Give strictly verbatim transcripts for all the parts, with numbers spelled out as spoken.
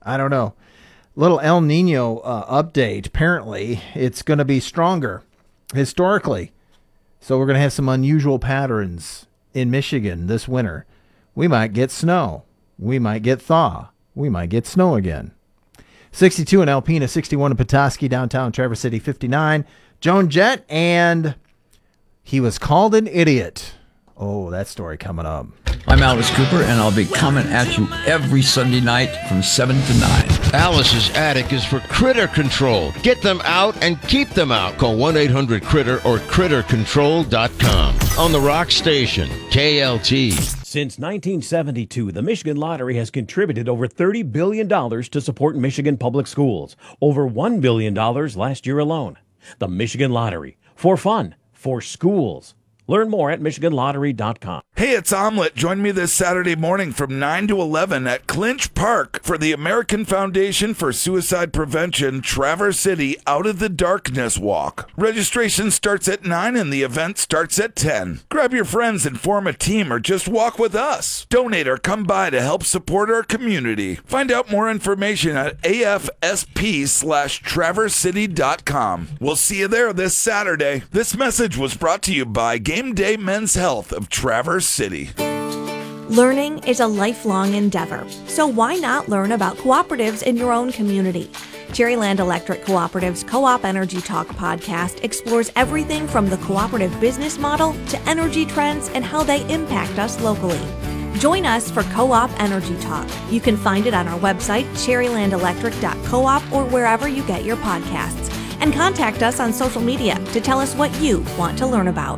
I don't know. Little El Nino uh, update. Apparently, it's going to be stronger historically. So we're going to have some unusual patterns in Michigan this winter. We might get snow. We might get thaw. We might get snow again. sixty-two in Alpena, sixty-one in Petoskey, downtown Traverse City, fifty-nine. Joan Jett, and he was called an idiot. Oh, that story coming up. I'm Alice Cooper, and I'll be coming at you every Sunday night from seven to nine. Alice's Attic is for critter control. Get them out and keep them out. Call one eight hundred critter or critter control dot com. On the Rock Station, K L T. Since nineteen seventy-two, the Michigan Lottery has contributed over thirty billion dollars to support Michigan public schools. Over one billion dollars last year alone. The Michigan Lottery. For fun. For schools. Learn more at michigan lottery dot com. Hey, it's Omelet. Join me this Saturday morning from nine to eleven at Clinch Park for the American Foundation for Suicide Prevention Traverse City Out of the Darkness Walk. Registration starts at nine and the event starts at ten. Grab your friends and form a team or just walk with us. Donate or come by to help support our community. Find out more information at A F S P slash traverse city dot com. We'll see you there this Saturday. This message was brought to you by Game Day Men's Health of Traverse City. Learning is a lifelong endeavor, so why not learn about cooperatives in your own community? Cherryland Electric Cooperative's Co-op Energy Talk podcast explores everything from the cooperative business model to energy trends and how they impact us locally. Join us for Co-op Energy Talk. You can find it on our website, cherryland electric dot coop, or wherever you get your podcasts. And contact us on social media to tell us what you want to learn about.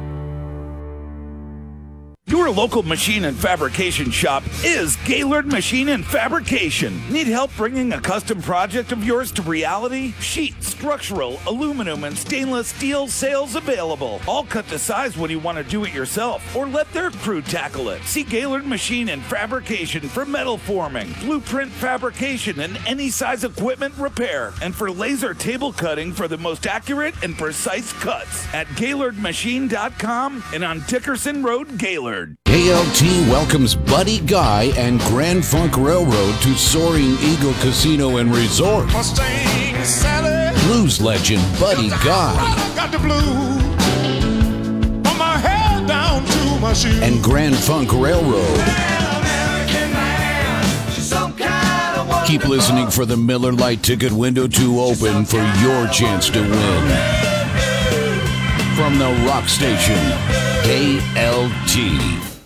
Your local machine and fabrication shop is Gaylord Machine and Fabrication. Need help bringing a custom project of yours to reality? Sheet, structural, aluminum, and stainless steel sales available. All cut to size when you want to do it yourself or let their crew tackle it. See Gaylord Machine and Fabrication for metal forming, blueprint fabrication, and any size equipment repair. And for laser table cutting for the most accurate and precise cuts at gaylord machine dot com and on Dickerson Road, Gaylord. K L T welcomes Buddy Guy and Grand Funk Railroad to Soaring Eagle Casino and Resort. Mustang Sally. Blues legend Buddy Guy. Got the blues. Put my head down to my shoes. And Grand Funk Railroad. Keep listening for the Miller Lite ticket window to open for your chance to win. From the Rock Station, K L T.